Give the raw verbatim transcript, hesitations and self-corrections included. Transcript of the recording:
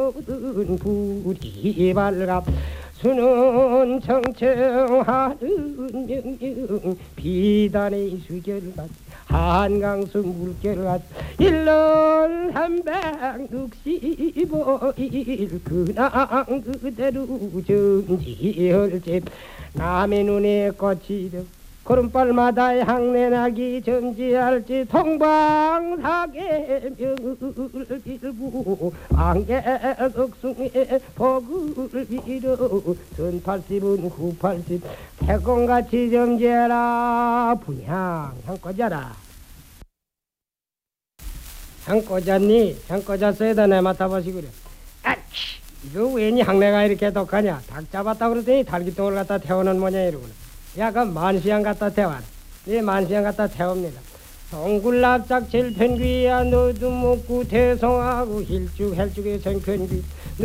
모든 불이 밝아 수는 청청하는 명령 비단의 수결같 한강수 물결같 일년 삼백육십오일 근황 그대로 정지혈집 남의 눈에 꽃이 득 구름발마다 향내나기 점지할지 통방사계 명을 빌고 안개극숭에 복을 빌어 전팔십은 구팔십 태공같이 점지해라 분향 향 꽂아라 향 꽂았니? 향 꽂았어야다 내 맡아보시 그래 아치 이거 왠지 향내가 이렇게 독하냐 닭 잡았다 그러더니 달기똥을 갖다 태우는 모양 이러구나 야, 그 만시양 갖다 태워라. 예, 만시양 갖다 태웁니다. 동굴납작 칠편귀야 너도 먹고 대성하고 힐쭉 헬쭉의 생편귀